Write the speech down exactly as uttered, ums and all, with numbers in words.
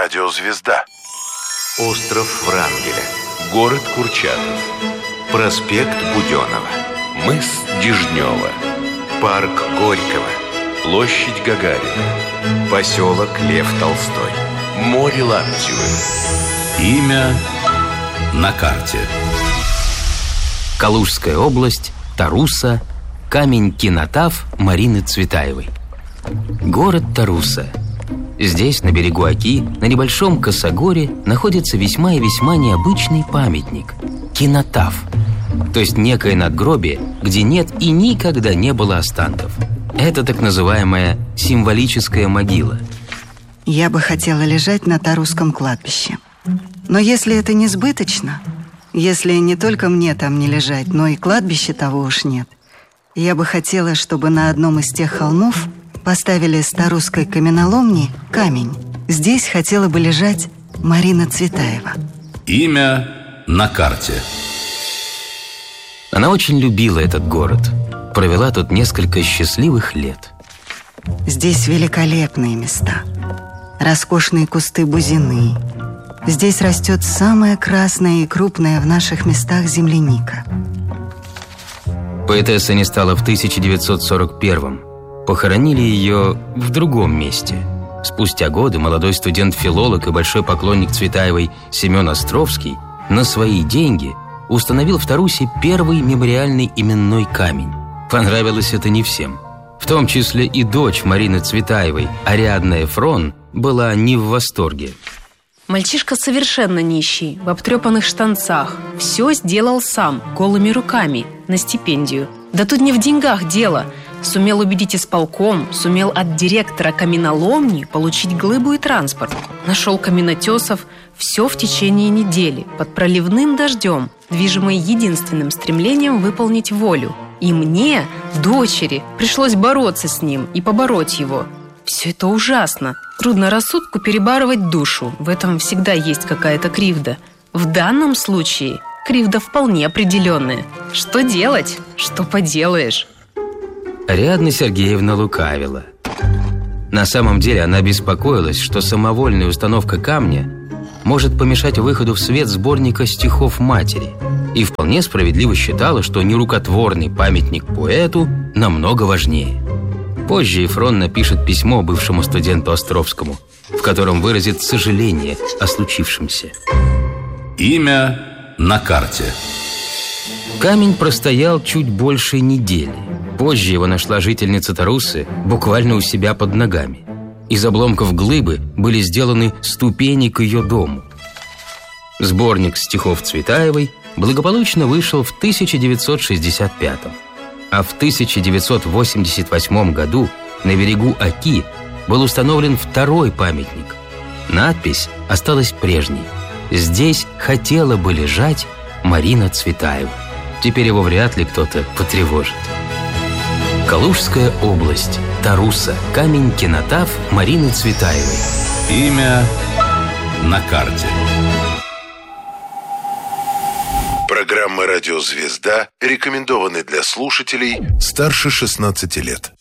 Радиозвезда. Остров Врангеля. Город Курчатов. Проспект Буденова. Мыс Дежнева. Парк Горького. Площадь Гагарина. Поселок Лев Толстой. Море Лаптевы. Имя на карте. Калужская область, Таруса, камень Кинотав Марины Цветаевой. Город Таруса. Здесь, на берегу Оки, на небольшом косогоре, находится весьма и весьма необычный памятник – Кинотав. То есть некое надгробие, где нет и никогда не было останков. Это так называемая символическая могила. Я бы хотела лежать на Тарусском кладбище. Но если это несбыточно, если не только мне там не лежать, но и кладбища того уж нет, я бы хотела, чтобы на одном из тех холмов поставили с Тарусской каменоломни камень. Здесь хотела бы лежать Марина Цветаева. Имя на карте. Она очень любила этот город. Провела тут несколько счастливых лет. Здесь великолепные места. Роскошные кусты бузины. Здесь растет самая красная и крупная в наших местах земляника. Поэтесса не стала в тысяча девятьсот сорок первом. Похоронили ее в другом месте. Спустя годы молодой студент-филолог и большой поклонник Цветаевой Семен Островский на свои деньги установил в Тарусе первый мемориальный именной камень. Понравилось это не всем. В том числе и дочь Марины Цветаевой, Ариадна Эфрон, была не в восторге. Мальчишка совершенно нищий, в обтрепанных штанцах. Все сделал сам, голыми руками, на стипендию. Да тут не в деньгах дело. Сумел убедить исполком, сумел от директора каменоломни получить глыбу и транспорт. Нашел каменотесов, все в течение недели, под проливным дождем, движимый единственным стремлением выполнить волю. И мне, дочери, пришлось бороться с ним и побороть его. Все это ужасно. Трудно рассудку перебарывать душу. В этом всегда есть какая-то кривда. В данном случае кривда вполне определенная. Что делать? Что поделаешь? Ариадна Сергеевна лукавила. На самом деле она беспокоилась, что самовольная установка камня может помешать выходу в свет сборника стихов матери, и вполне справедливо считала, что нерукотворный памятник поэту намного важнее. Позже Эфрон напишет письмо бывшему студенту Островскому, в котором выразит сожаление о случившемся. Имя на карте. Камень простоял чуть больше недели. Позже его нашла жительница Тарусы буквально у себя под ногами. Из обломков глыбы были сделаны ступени к ее дому. Сборник стихов Цветаевой благополучно вышел в тысяча девятьсот шестьдесят пятом. А в тысяча девятьсот восемьдесят восьмом году на берегу Оки был установлен второй памятник. Надпись осталась прежней. Здесь хотела бы лежать Марина Цветаева. Теперь его вряд ли кто-то потревожит. Калужская область, Таруса, камень Кинотав Марины Цветаевой. Имя на карте. Программа «Радиозвезда» рекомендованы для слушателей старше шестнадцати лет.